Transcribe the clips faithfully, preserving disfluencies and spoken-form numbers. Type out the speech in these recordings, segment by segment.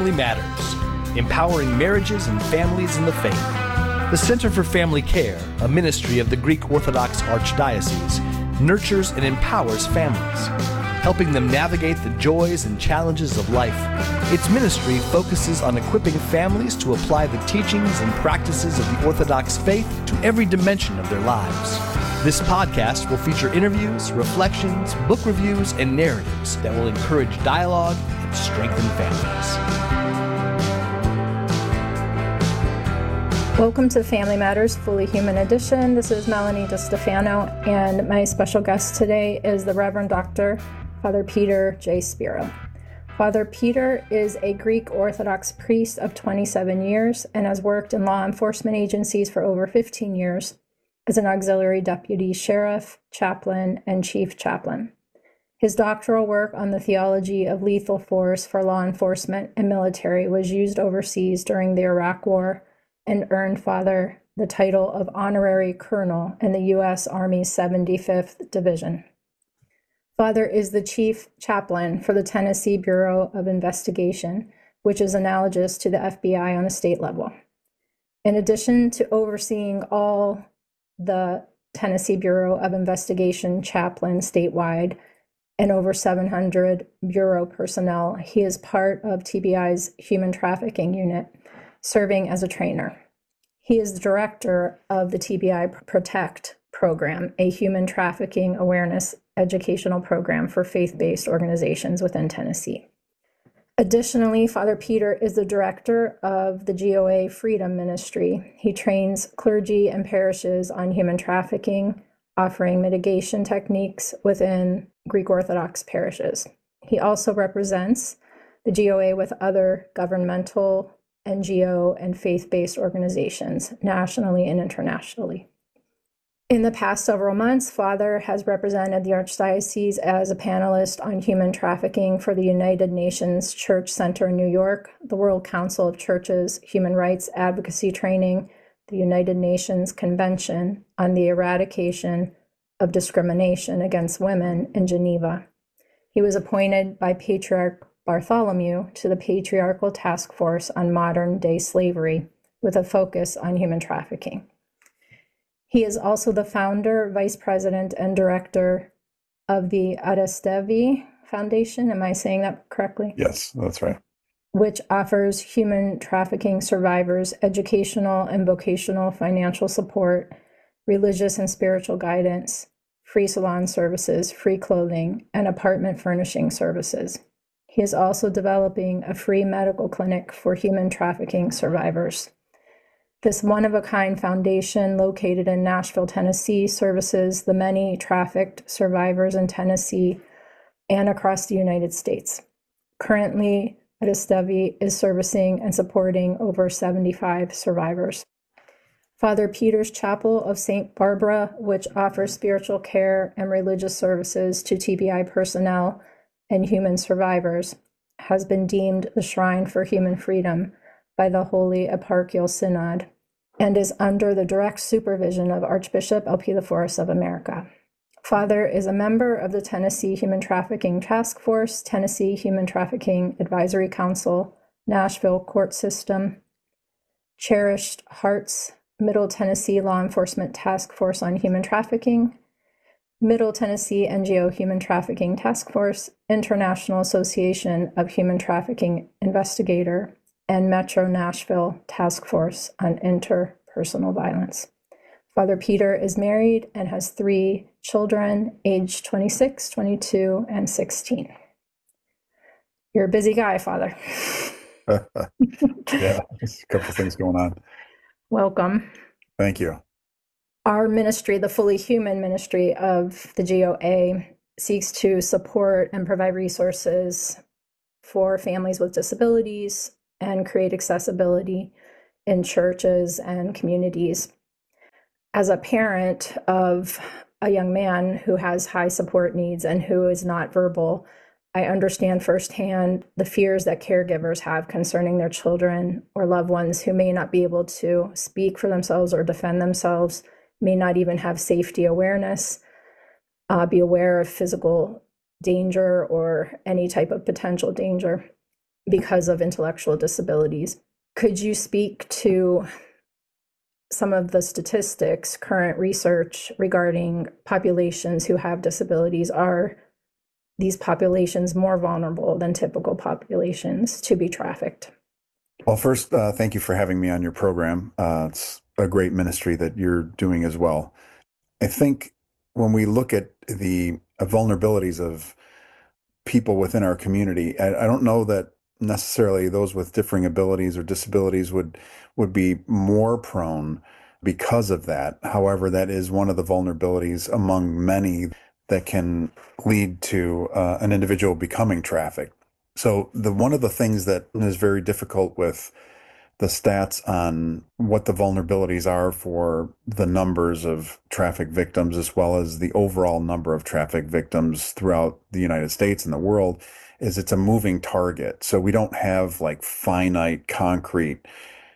Family Matters, empowering marriages and families in the faith. The Center for Family Care, a ministry of the Greek Orthodox Archdiocese, nurtures and empowers families, helping them navigate the joys and challenges of life. Its ministry focuses on equipping families to apply the teachings and practices of the Orthodox faith to every dimension of their lives. This podcast will feature interviews, reflections, book reviews, and narratives that will encourage dialogue and strengthen families. Welcome to Family Matters Fully Human Edition. This is Melanie DeStefano, and my special guest today is the Reverend Doctor Father Peter J. Spiro. Father Peter is a Greek Orthodox priest of twenty-seven years and has worked in law enforcement agencies for over fifteen years as an auxiliary deputy sheriff, chaplain, and chief chaplain. His doctoral work on the theology of lethal force for law enforcement and military was used overseas during the Iraq War and earned Father the title of honorary colonel in the U S Army's seventy-fifth Division. Father is the chief chaplain for the Tennessee Bureau of Investigation, which is analogous to the F B I on a state level. In addition to overseeing all the Tennessee Bureau of Investigation chaplain statewide and over seven hundred bureau personnel, he is part of T B I's human trafficking unit, serving as a trainer. He is the director of the T B I Protect program, a human trafficking awareness educational program for faith-based organizations within Tennessee. Additionally, Father Peter is the director of the G O A Freedom Ministry. He trains clergy and parishes on human trafficking, offering mitigation techniques within Greek Orthodox parishes. He also represents the G O A with other governmental, N G O, and faith-based organizations, nationally and internationally. In the past several months, Father has represented the Archdiocese as a panelist on human trafficking for the United Nations Church Center in New York, the World Council of Churches Human Rights Advocacy Training, the United Nations Convention on the Eradication of Discrimination Against Women in Geneva. He was appointed by Patriarch Bartholomew to the Patriarchal Task Force on Modern-Day Slavery with a focus on human trafficking. He is also the founder, vice president, and director of the Arestevi Foundation. Am I saying that correctly? Yes, that's right. Which offers human trafficking survivors educational and vocational financial support, religious and spiritual guidance, free salon services, free clothing, and apartment furnishing services. He is also developing a free medical clinic for human trafficking survivors. This one-of-a-kind foundation located in Nashville, Tennessee, services the many trafficked survivors in Tennessee and across the United States. Currently, Arestevi is servicing and supporting over seventy-five survivors. Father Peter's Chapel of Saint Barbara, which offers spiritual care and religious services to T B I personnel and human survivors, has been deemed the shrine for human freedom by the Holy Eparchial Synod, and is under the direct supervision of Archbishop Elpidiaforos of America. Father is a member of the Tennessee Human Trafficking Task Force, Tennessee Human Trafficking Advisory Council, Nashville Court System, Cherished Hearts, Middle Tennessee Law Enforcement Task Force on Human Trafficking, Middle Tennessee N G O Human Trafficking Task Force, International Association of Human Trafficking Investigator, and Metro Nashville Task Force on Interpersonal Violence. Father Peter is married and has three children, aged twenty-six, twenty-two, and sixteen. You're a busy guy, Father. Yeah, there's a couple things going on. Welcome. Thank you. Our ministry, the Fully Human Ministry of the G O A, seeks to support and provide resources for families with disabilities and create accessibility in churches and communities. As a parent of a young man who has high support needs and who is not verbal, I understand firsthand the fears that caregivers have concerning their children or loved ones who may not be able to speak for themselves or defend themselves, may not even have safety awareness, uh, be aware of physical danger or any type of potential danger. because of intellectual disabilities. Could you speak to some of the statistics, current research regarding populations who have disabilities? Are these populations more vulnerable than typical populations to be trafficked? Well, first, uh, thank you for having me on your program. Uh, it's a great ministry that you're doing as well. I think when we look at the vulnerabilities of people within our community, I, I don't know that necessarily those with differing abilities or disabilities would would be more prone because of that. However, that is one of the vulnerabilities among many that can lead to uh, an individual becoming trafficked. So the one of the things that is very difficult with the stats on what the vulnerabilities are for the numbers of traffic victims, as well as the overall number of traffic victims throughout the United States and the world, is it's a moving target. So we don't have like finite, concrete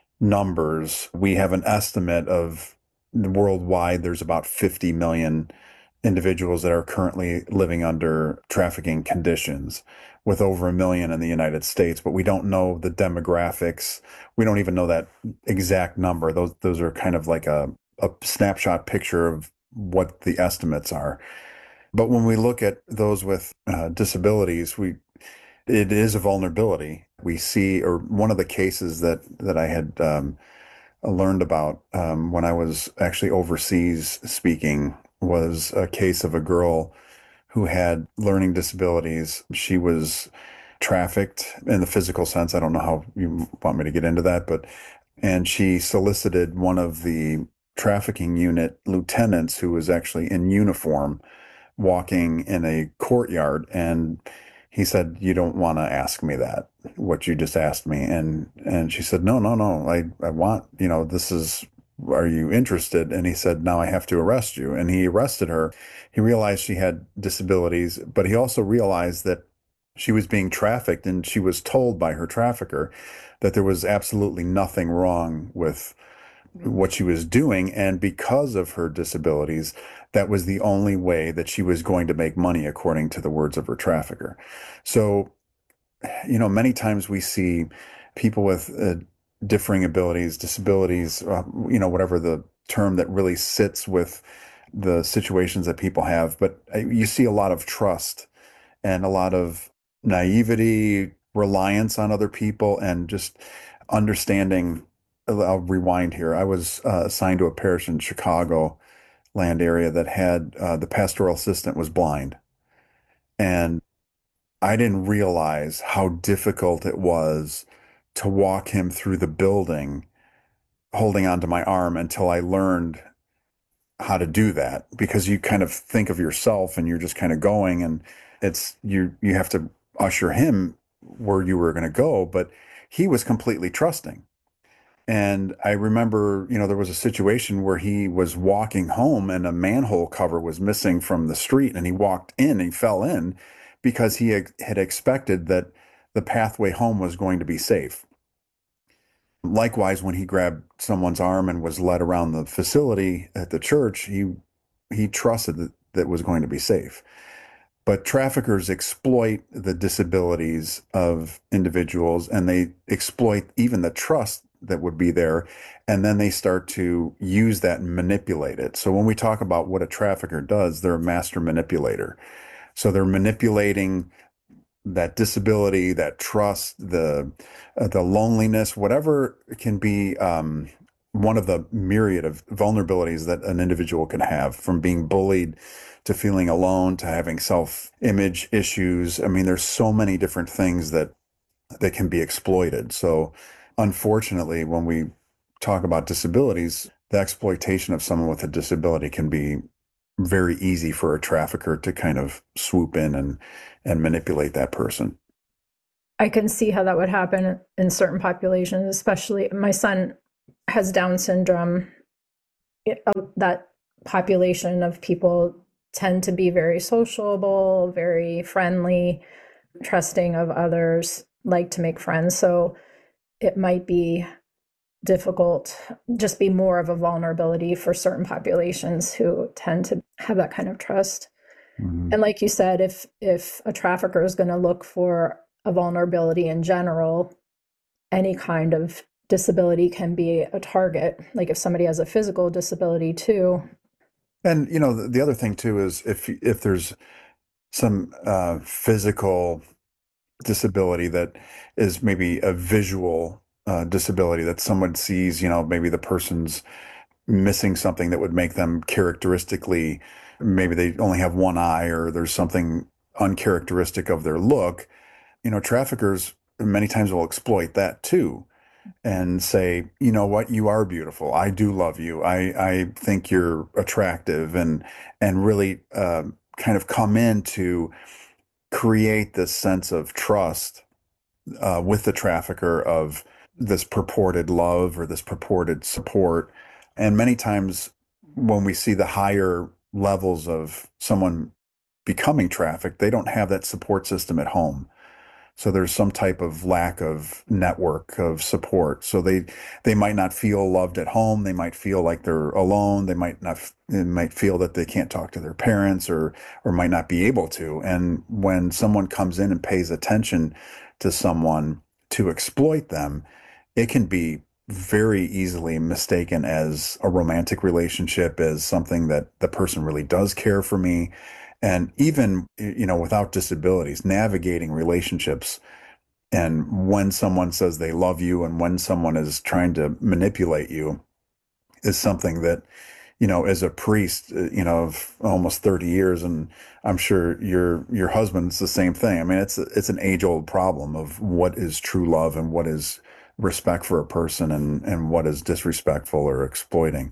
numbers. We have an estimate of worldwide, there's about fifty million individuals that are currently living under trafficking conditions, with over a million in the United States, but we don't know the demographics. We don't even know that exact number. Those those are kind of like a, a snapshot picture of what the estimates are. But when we look at those with uh, disabilities, we it is a vulnerability. We see, or one of the cases that that I had um, learned about um, when I was actually overseas speaking was a case of a girl who had learning disabilities. She was trafficked in the physical sense. I don't know how you want me to get into that, but, and she solicited one of the trafficking unit lieutenants who was actually in uniform walking in a courtyard. And he said, "You don't want to ask me that, what you just asked me." And, and she said, no, no, no, I, I want, you know, this is, are you interested? And he said, "Now I have to arrest you." And he arrested her. He realized she had disabilities, but he also realized that she was being trafficked, and she was told by her trafficker that there was absolutely nothing wrong with what she was doing. And because of her disabilities, that was the only way that she was going to make money, according to the words of her trafficker. So, you know, many times we see people with uh, differing abilities, disabilities, uh, you know, whatever the term that really sits with the situations that people have. But you see a lot of trust and a lot of naivety, reliance on other people, and just understanding. I'll rewind here. I was uh, assigned to a parish in Chicago land area that had uh, the pastoral assistant was blind. And I didn't realize how difficult it was to walk him through the building holding onto my arm until I learned how to do that, because you kind of think of yourself and you're just kind of going, and it's you you have to usher him where you were going to go, but he was completely trusting. And I remember, you know, there was a situation where he was walking home and a manhole cover was missing from the street, and he walked in and he fell in because he had expected that the pathway home was going to be safe. Likewise, when he grabbed someone's arm and was led around the facility at the church, he he trusted that that was going to be safe. But traffickers exploit the disabilities of individuals, and they exploit even the trust that would be there, and then they start to use that and manipulate it. So when we talk about what a trafficker does, they're a master manipulator. So they're manipulating that disability, that trust, the uh, the loneliness, whatever can be um, one of the myriad of vulnerabilities that an individual can have, from being bullied to feeling alone to having self-image issues. I mean, there's so many different things that that can be exploited. So unfortunately, when we talk about disabilities, the exploitation of someone with a disability can be very easy for a trafficker to kind of swoop in and, and manipulate that person. I can see how that would happen in certain populations, especially my son has Down syndrome. It, uh, that population of people tend to be very sociable, very friendly, trusting of others, like to make friends. So it might be difficult, just be more of a vulnerability for certain populations who tend to have that kind of trust. Mm-hmm. And like you said, if if a trafficker is going to look for a vulnerability in general, any kind of disability can be a target. Like if somebody has a physical disability too. And you know, the, the other thing too is if if there's some uh, physical disability that is maybe a visual uh, disability that someone sees, you know, maybe the person's missing something that would make them characteristically, maybe they only have one eye or there's something uncharacteristic of their look, you know, traffickers many times will exploit that too and say, you know what, you are beautiful. I do love you. I, I think you're attractive and, and really uh, kind of come in to create this sense of trust uh, with the trafficker of this purported love or this purported support. And many times when we see the higher levels of someone becoming trafficked, they don't have that support system at home. So there's some type of lack of network of support. So they they might not feel loved at home. They might feel like they're alone. They might not. They might feel that they can't talk to their parents or or might not be able to. And when someone comes in and pays attention to someone to exploit them, it can be very easily mistaken as a romantic relationship, as something that the person really does care for me. And even, you know, without disabilities, navigating relationships and when someone says they love you and when someone is trying to manipulate you is something that, you know, as a priest, you know, of almost thirty years, and I'm sure your your husband's the same thing. I mean, it's it's an age-old problem of what is true love and what is respect for a person and and what is disrespectful or exploiting.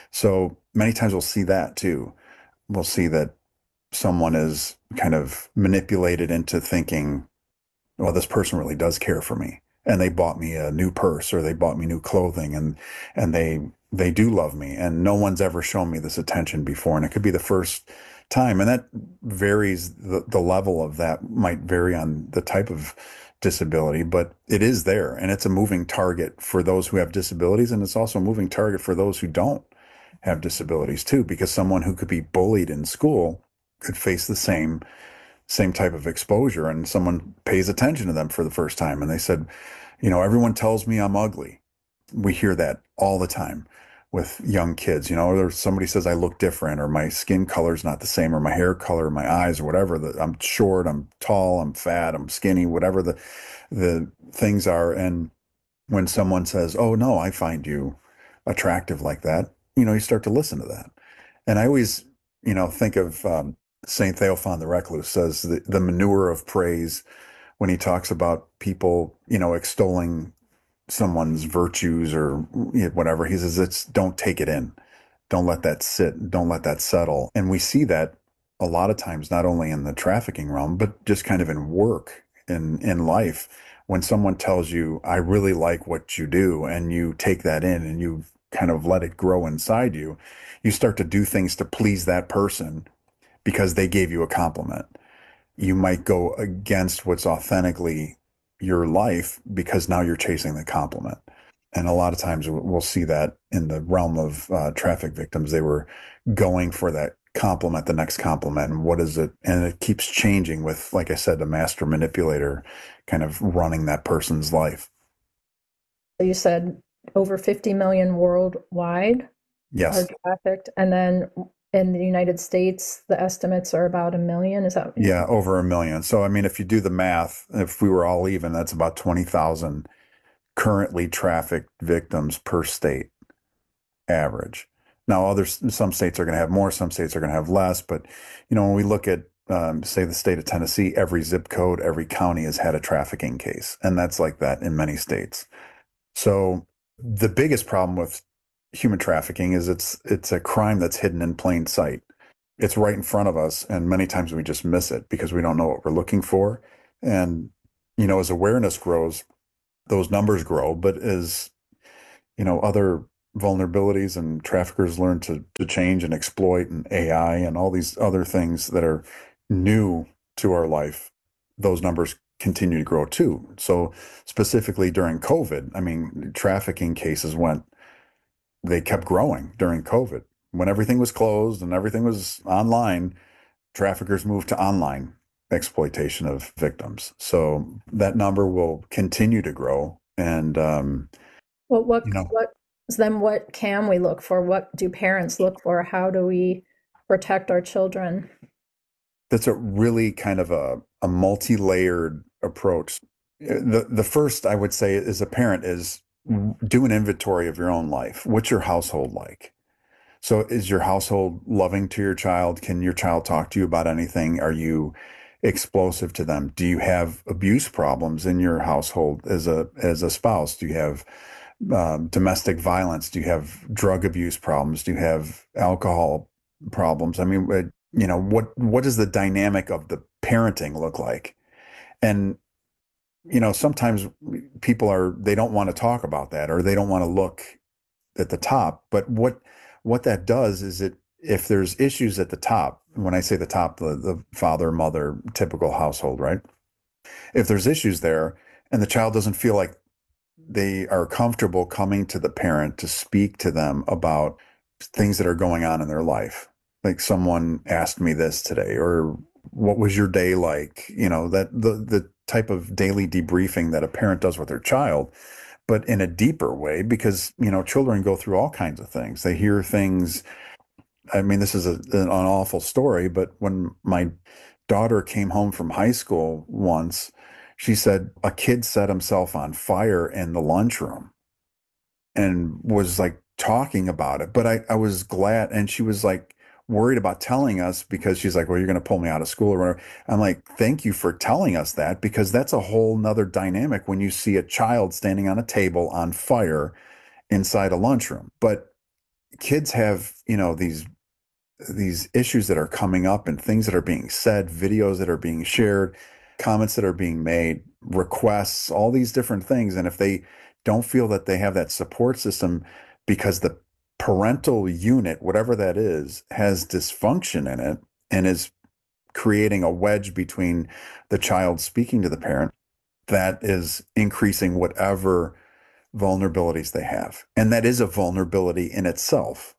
So many times we'll see that too. We'll see that someone is kind of manipulated into thinking, well, this person really does care for me. And they bought me a new purse or they bought me new clothing and and they they do love me. And no one's ever shown me this attention before. And it could be the first time. And that varies, the, the level of that might vary on the type of disability, but it is there. And it's a moving target for those who have disabilities. And it's also a moving target for those who don't have disabilities too, because someone who could be bullied in school could face the same same type of exposure, and someone pays attention to them for the first time and they said, you know, everyone tells me I'm ugly. We hear that all the time with young kids, you know, or somebody says I look different or my skin color is not the same or my hair color, my eyes or whatever, that I'm short, I'm tall, I'm fat, I'm skinny, whatever the the things are. And when someone says, oh no, I find you attractive like that, you know, you start to listen to that. And I always, you know, think of um, Saint Theophan the Recluse says the, the manure of praise when he talks about people, you know, extolling someone's virtues or whatever. He says, it's don't take it in. Don't let that sit. Don't let that settle. And we see that a lot of times, not only in the trafficking realm, but just kind of in work, in, in life. When someone tells you, I really like what you do, and you take that in and you kind of let it grow inside you, you start to do things to please that person because they gave you a compliment. You might go against what's authentically your life because now you're chasing the compliment. And a lot of times we'll see that in the realm of uh, traffic victims. They were going for that compliment, the next compliment. And what is it? And it keeps changing with, like I said, the master manipulator kind of running that person's life. You said over fifty million worldwide yes. are trafficked. And then in the United States, the estimates are about a million. Is that? Yeah, over a million. So, I mean, if you do the math, if we were all even, that's about twenty thousand currently trafficked victims per state average. Now, others, some states are going to have more, some states are going to have less. But, you know, when we look at, um, say, the state of Tennessee, every zip code, every county has had a trafficking case. And that's like that in many states. So the biggest problem with human trafficking is it's it's a crime that's hidden in plain sight. It's right in front of us, and many times we just miss it because we don't know what we're looking for. And, you know, as awareness grows, those numbers grow. But as, you know, other vulnerabilities and traffickers learn to, to change and exploit, and A I and all these other things that are new to our life, those numbers continue to grow too. So specifically during COVID, I mean, trafficking cases went, they kept growing during COVID. When everything was closed and everything was online, traffickers moved to online exploitation of victims. So that number will continue to grow. And, um, Well, what you know, what then what can we look for? What do parents look for? How do we protect our children? that's a really kind of a, a multi-layered approach. The, the first I would say as a parent is do an inventory of your own life. What's your household like? So is your household loving to your child? Can your child talk to you about anything? Are you explosive to them? Do you have abuse problems in your household as a as a spouse? Do you have um, domestic violence? Do you have drug abuse problems? Do you have alcohol problems? I mean, uh, you know, what what does the dynamic of the parenting look like? And you know, sometimes people are they don't want to talk about that or they don't want to look at the top. But what what that does is it if there's issues at the top, when I say the top, the, the father, mother, typical household, right? If there's issues there and the child doesn't feel like they are comfortable coming to the parent to speak to them about things that are going on in their life. Like someone asked me this today, or what was your day like? You know, that the the type of daily debriefing that a parent does with their child, but in a deeper way, because, you know, children go through all kinds of things. They hear things. I mean, this is a, an awful story, but when my daughter came home from high school once, she said a kid set himself on fire in the lunchroom and was like talking about it. But I, I was glad. And she was like worried about telling us because she's like, well, you're going to pull me out of school or whatever. I'm like, thank you for telling us that, because that's a whole nother dynamic when you see a child standing on a table on fire inside a lunchroom. But kids have, you know, these these issues that are coming up and things that are being said, videos that are being shared, comments that are being made, requests, all these different things. And if they don't feel that they have that support system because the parental unit, whatever that is, has dysfunction in it and is creating a wedge between the child speaking to the parent, that is increasing whatever vulnerabilities they have. And that is a vulnerability in itself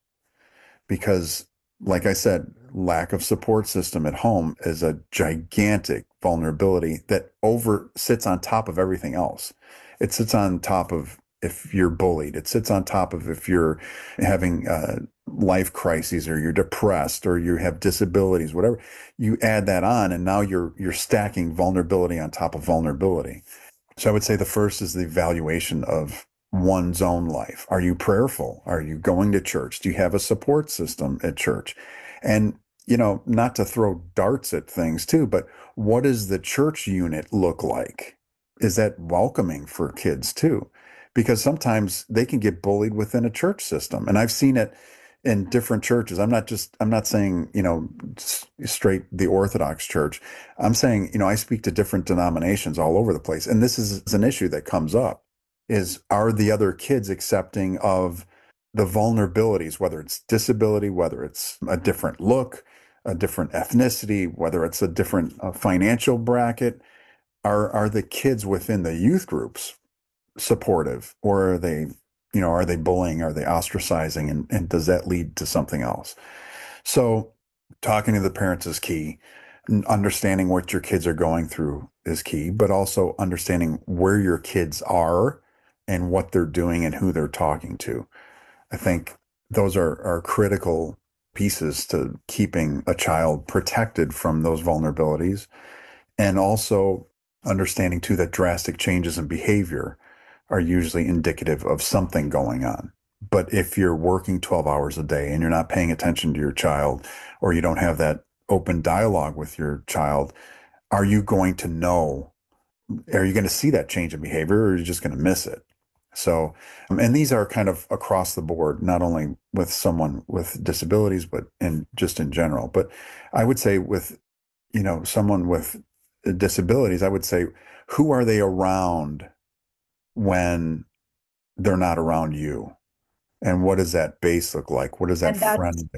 because, like I said, lack of support system at home is a gigantic vulnerability that over sits on top of everything else. It sits on top of if you're bullied. It sits on top of if you're having uh, life crises or you're depressed or you have disabilities, whatever. You add that on, and now you're you're stacking vulnerability on top of vulnerability. So I would say the first is the evaluation of one's own life. Are you prayerful? Are you going to church? Do you have a support system at church? And, you know, not to throw darts at things too, but what does the church unit look like? Is that welcoming for kids too? Because sometimes they can get bullied within a church system. And I've seen it in different churches. I'm not just, I'm not saying, you know, straight the Orthodox Church. I'm saying, you know, I speak to different denominations all over the place. And this is an issue that comes up. Is are the other kids accepting of the vulnerabilities, whether it's disability, whether it's a different look, a different ethnicity, whether it's a different uh, financial bracket? Are are the kids within the youth groups supportive, or are they, you know, are they bullying? Are they ostracizing? And, and does that lead to something else? So talking to the parents is key. Understanding what your kids are going through is key, but also understanding where your kids are and what they're doing and who they're talking to. I think those are, are critical pieces to keeping a child protected from those vulnerabilities. And also understanding too that drastic changes in behavior are usually indicative of something going on. But if you're working twelve hours a day and you're not paying attention to your child, or you don't have that open dialogue with your child, are you going to know, are you going to see that change in behavior, or are you just going to miss it? So, um, and these are kind of across the board, not only with someone with disabilities, but in just in general. But I would say with, you know, someone with disabilities, I would say, who are they around when they're not around you? And what does that base look like? What does that And that's friend